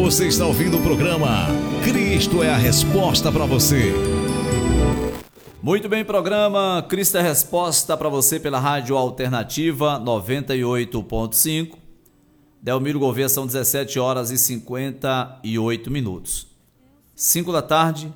Você está ouvindo o programa Cristo é a Resposta para você. Muito bem, programa Cristo é a Resposta para você pela Rádio Alternativa 98.5. Delmiro Gouveia, são 17 horas e 58 minutos. 5 da tarde,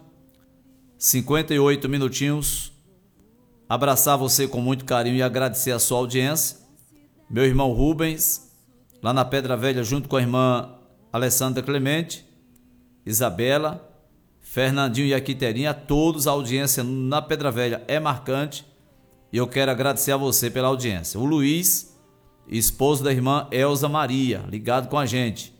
58 minutinhos. Abraçar você com muito carinho e agradecer a sua audiência. Meu irmão Rubens, lá na Pedra Velha, junto com a irmã Alessandra Clemente, Isabela, Fernandinho e a Quiterinha, todos, a audiência na Pedra Velha é marcante e eu quero agradecer a você pela audiência. O Luiz, esposo da irmã Elza Maria, ligado com a gente.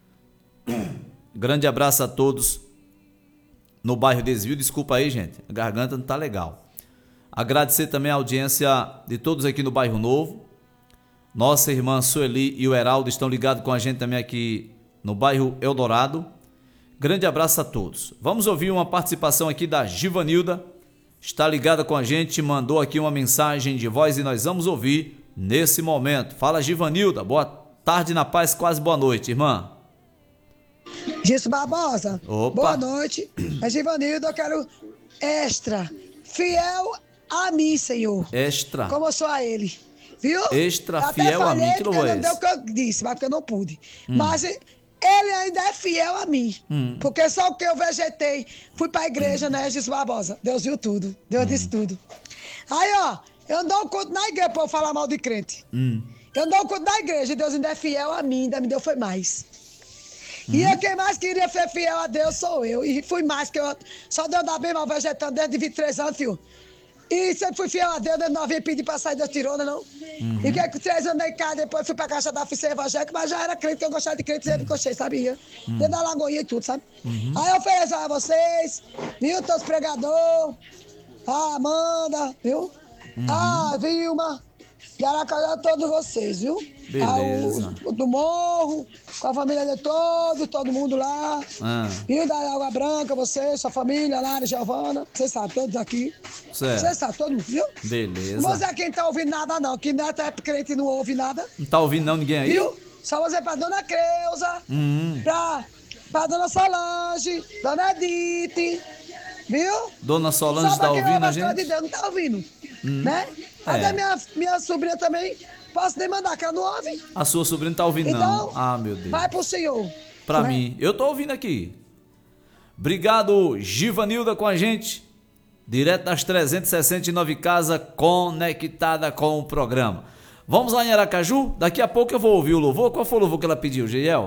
Grande abraço a todos no bairro Desvio. Desculpa aí, gente, a garganta não tá legal. Agradecer também a audiência de todos aqui no Bairro Novo. Nossa irmã Sueli e o Heraldo estão ligados com a gente também aqui no bairro Eldorado. Grande abraço a todos. Vamos ouvir uma participação aqui da Givanilda. Está ligada com a gente, mandou aqui uma mensagem de voz e nós vamos ouvir nesse momento. Fala, Givanilda. Boa tarde na paz, quase boa noite, irmã. Gilson Barbosa. Opa. Boa noite. É Givanilda, eu quero extra, fiel a mim, Senhor. Extra. Como eu sou a Ele. Viu? Extra, eu fiel a mim, que não louvor é deu o esse? que eu disse, mas porque eu não pude. Mas Ele ainda é fiel a mim. Porque só o que eu vegetei, fui pra igreja, né, Gilson Barbosa? Deus viu tudo. Deus disse tudo. Aí, ó, eu não dou conta na igreja pra eu falar mal de crente. Eu não dou conta na igreja e Deus ainda é fiel a mim, ainda me deu foi mais. E eu, quem mais queria ser fiel a Deus sou eu. E fui mais, que eu só Deus dá bem mal vegetando desde 23 anos, filho. E sempre fui fiel a Deus, Deus não vinha pedir pra sair da tirona, não. E que com 3 anos em casa, depois fui pra Caixa da Oficina Evangélica, mas já era crente, que eu gostava de crente, sempre gostei, sabia? Dentro da Lagoinha e tudo, sabe? Aí eu ofereço a vocês, viu, todos os pregadores, a Amanda, viu? A Vilma, de Aracaju, todos vocês, viu? Beleza. O do Morro, com a família de todos, todo mundo lá. Viu, da Água Branca, você, sua família, Lara, Giovana, vocês sabem, todos aqui. Certo. Vocês sabem, todo mundo, viu? Beleza. Não vou dizer quem tá ouvindo nada, não, que neto é crente e não ouve nada. Não tá ouvindo não ninguém aí? Viu? Só vou dizer pra dona Creuza, pra dona Solange, dona Edith, viu? Dona Solange Só pra tá quem ouvindo ama a as coisas gente? de Deus, não tá ouvindo, né? É. Até minha sobrinha também, posso nem mandar, que ela não ouve. A sua sobrinha não tá ouvindo não. Então, Ah, meu Deus. vai pro senhor. Pra né? mim, eu tô ouvindo aqui. Obrigado, Givanilda, com a gente. Direto das 369 casas, conectada com o programa. Vamos lá em Aracaju? Daqui a pouco eu vou ouvir o louvor. Qual foi o louvor que ela pediu, Geiel?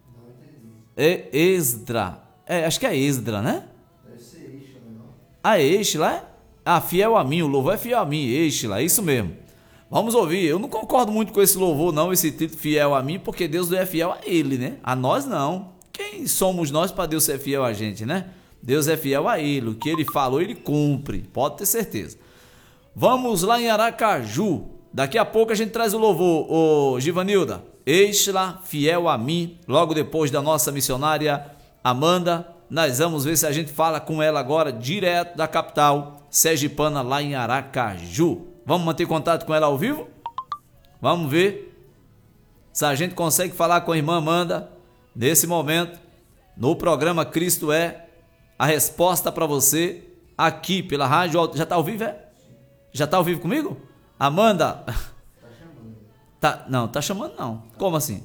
Esdra. Acho que é Esdra, né? Deve ser Eixla, não? Ah, é Eixla, é? Ah, fiel a mim, o louvor é fiel a mim, Eixla, é isso mesmo. Vamos ouvir. Eu não concordo muito com esse louvor, não, esse título fiel a mim, porque Deus não é fiel a ele, né? A nós não. Quem somos nós para Deus ser fiel a gente, né? Deus é fiel a ele. O que ele falou, ele cumpre. Pode ter certeza. Vamos lá em Aracaju. Daqui a pouco a gente traz o louvor, ô Givanilda. Eixla, fiel a mim. Logo depois da nossa missionária Amanda, nós vamos ver se a gente fala com ela agora, direto da capital sergipana, lá em Aracaju. Vamos manter contato com ela ao vivo? Vamos ver se a gente consegue falar com a irmã Amanda nesse momento, no programa Cristo é a Resposta para você, aqui pela rádio. Já tá ao vivo, é? Já tá ao vivo comigo? Amanda? Tá chamando. Não, tá chamando não. Como assim?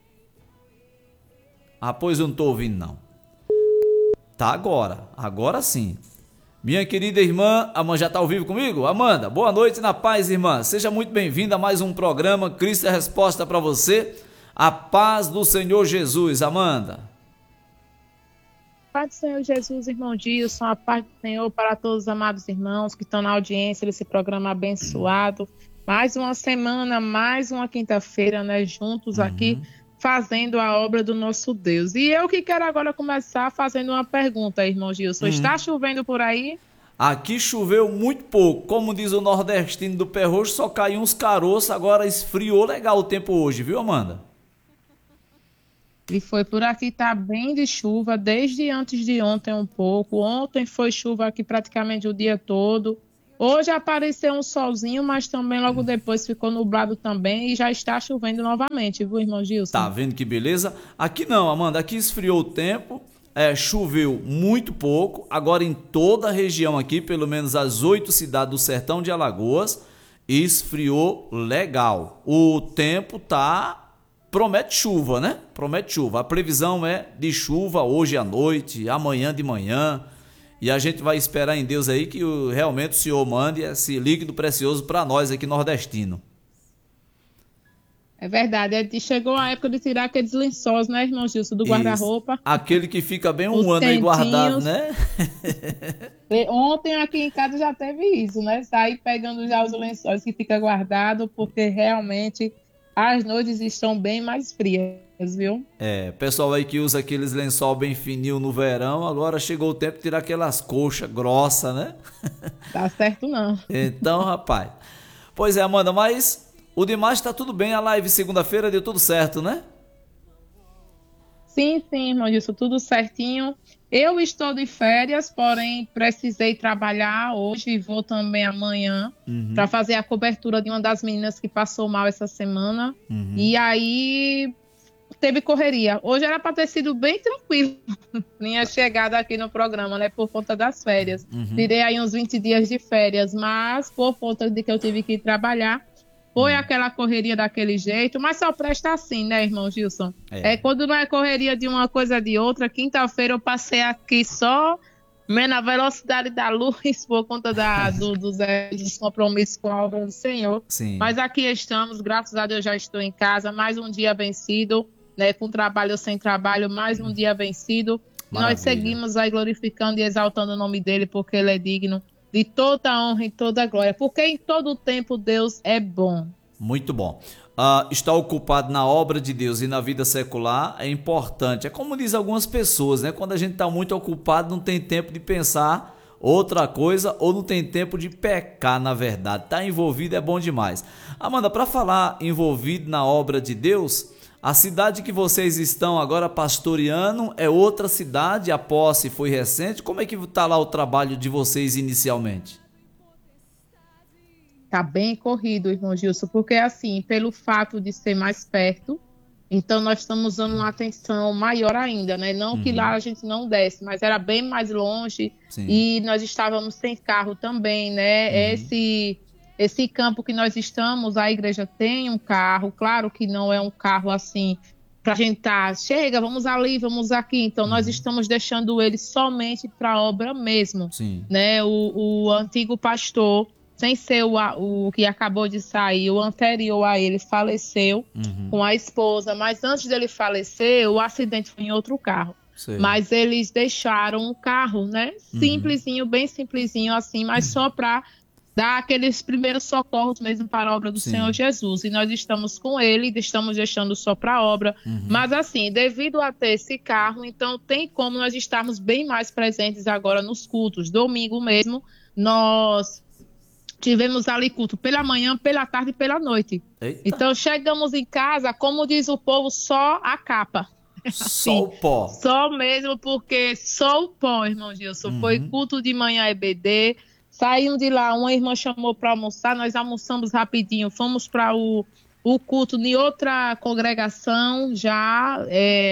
Ah, pois eu não tô ouvindo não. Tá agora sim. Minha querida irmã, Amanda já está ao vivo comigo? Amanda, boa noite na paz, irmã. Seja muito bem-vinda a mais um programa Cristo é a Resposta para você. A paz do Senhor Jesus, Amanda. A paz do Senhor Jesus, irmão Gilson, a paz do Senhor para todos os amados irmãos que estão na audiência desse programa abençoado. Mais uma semana, mais uma quinta-feira, né, juntos aqui, fazendo a obra do nosso Deus. E eu que quero agora começar fazendo uma pergunta, irmão Gilson. Está chovendo por aí? Aqui choveu muito pouco. Como diz o nordestino do pé roxo, só caiu uns caroços, agora esfriou legal o tempo hoje, viu, Amanda? E foi por aqui, tá bem de chuva, desde antes de ontem um pouco. Ontem foi chuva aqui praticamente o dia todo. Hoje apareceu um solzinho, mas também logo depois ficou nublado também e já está chovendo novamente, viu, irmão Gilson? Tá vendo que beleza? Aqui não, Amanda, aqui esfriou o tempo, choveu muito pouco, agora em toda a região aqui, pelo menos as 8 cidades do sertão de Alagoas, esfriou legal. O tempo promete chuva, né? Promete chuva. A previsão é de chuva hoje à noite, amanhã de manhã. E a gente vai esperar em Deus aí que realmente o Senhor mande esse líquido precioso para nós aqui nordestino. É verdade, chegou a época de tirar aqueles lençóis, né, irmão Gilson, do guarda-roupa. Aquele que fica bem um ano aí guardado, né? Ontem aqui em casa já teve isso, né? Sair pegando já os lençóis que fica guardado, porque realmente as noites estão bem mais frias, viu? Pessoal aí que usa aqueles lençol bem fininho no verão, agora chegou o tempo de tirar aquelas coxas grossas, né? Tá certo não. Então, rapaz. Pois é, Amanda, mas o demais tá tudo bem, a live segunda-feira deu tudo certo, né? Sim, irmão Gilson, tudo certinho. Eu estou de férias, porém precisei trabalhar hoje e vou também amanhã para fazer a cobertura de uma das meninas que passou mal essa semana. E aí teve correria. Hoje era para ter sido bem tranquilo minha chegada aqui no programa, né? Por conta das férias. Tirei aí uns 20 dias de férias, mas por conta de que eu tive que ir trabalhar, foi aquela correria daquele jeito, mas só presta assim, né, irmão Gilson? Quando não é correria de uma coisa de outra. Quinta-feira eu passei aqui só na velocidade da luz por conta dos compromissos com a obra do Senhor. Sim. Mas aqui estamos, graças a Deus já estou em casa, mais um dia vencido, né, com trabalho ou sem trabalho, mais um dia vencido. Maravilha. Nós seguimos aí glorificando e exaltando o nome dele, porque ele é digno de toda a honra e toda a glória, porque em todo tempo Deus é bom. Muito bom. Estar ocupado na obra de Deus e na vida secular é importante. É como diz algumas pessoas, né? Quando a gente está muito ocupado, não tem tempo de pensar outra coisa ou não tem tempo de pecar, na verdade. Estar envolvido é bom demais. Amanda, para falar envolvido na obra de Deus, a cidade que vocês estão agora pastoreando é outra cidade, a posse foi recente. Como é que está lá o trabalho de vocês inicialmente? Tá bem corrido, irmão Gilson, porque assim, pelo fato de ser mais perto, então nós estamos dando uma atenção maior ainda, né? Não que lá a gente não desce, mas era bem mais longe. Sim. E nós estávamos sem carro também, né? Esse campo que nós estamos, a igreja tem um carro, claro que não é um carro assim, para a gente chega, vamos ali, vamos aqui. Então, nós estamos deixando ele somente para a obra mesmo. Sim. Né? O antigo pastor, sem ser o que acabou de sair, o anterior a ele faleceu com a esposa, mas antes dele falecer, o acidente foi em outro carro. Sei. Mas eles deixaram o carro, né? Simplesinho, bem simplesinho assim, mas só para dar aqueles primeiros socorros mesmo para a obra do Senhor Jesus. E nós estamos com ele, estamos deixando só para a obra. Mas assim, devido a ter esse carro, então tem como nós estarmos bem mais presentes agora nos cultos. Domingo mesmo, nós tivemos ali culto pela manhã, pela tarde e pela noite. Eita. Então chegamos em casa, como diz o povo, só a capa. Só o pó. Só mesmo, porque só o pó, irmão Gilson. Foi culto de manhã EBD. Saímos de lá, uma irmã chamou para almoçar, nós almoçamos rapidinho, fomos para o culto de outra congregação já,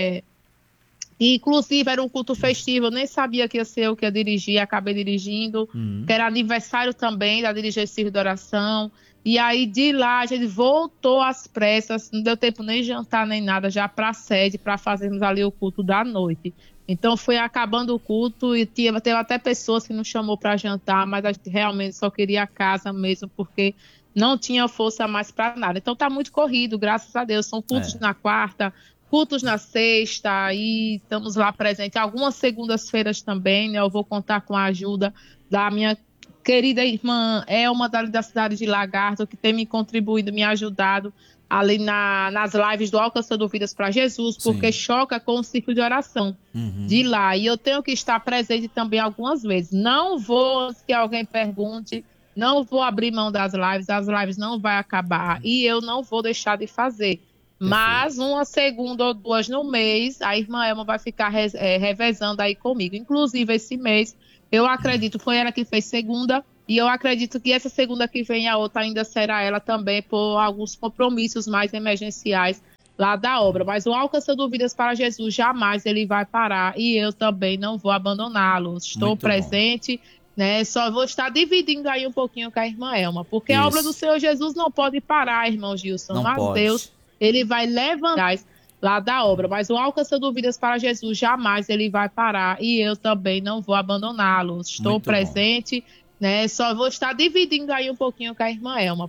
inclusive era um culto festivo, eu nem sabia que ia ser eu que ia dirigir, acabei dirigindo, que era aniversário também da dirigência de oração, e aí de lá a gente voltou às pressas, não deu tempo nem jantar nem nada, já para a sede, para fazermos ali o culto da noite. Então foi acabando o culto e teve até pessoas que nos chamou para jantar, mas a gente realmente só queria a casa mesmo, porque não tinha força mais para nada. Então tá muito corrido, graças a Deus. São cultos na quarta, cultos na sexta, e estamos lá presentes. Algumas segundas-feiras também, né? Eu vou contar com a ajuda da minha querida irmã Elma, da cidade de Lagarto, que tem me contribuído, me ajudado ali nas lives do Alcançando Vidas para Jesus, porque choca com o ciclo de oração de lá. E eu tenho que estar presente também algumas vezes. Não vou, se alguém pergunte, não vou abrir mão das lives, as lives não vão acabar e eu não vou deixar de fazer. Mas uma segunda ou duas no mês, a irmã Elma vai ficar revezando aí comigo. Inclusive, esse mês, eu acredito, foi ela que fez segunda E eu acredito que essa segunda que vem, a outra ainda será ela também, por alguns compromissos mais emergenciais lá da obra. Mas o Alcançando Vidas para Jesus, jamais ele vai parar. E eu também não vou abandoná-lo. Estou Muito presente, né? Só vou estar dividindo aí um pouquinho com a irmã Elma. Porque Isso. a obra do Senhor Jesus não pode parar, irmão Gilson. Não Mas pode. Deus, ele vai levantar lá da obra. Mas o Alcançando Vidas para Jesus, jamais ele vai parar. E eu também não vou abandoná-lo. Estou Muito bom. presente, né? Só vou estar dividindo aí um pouquinho com a irmã Elma.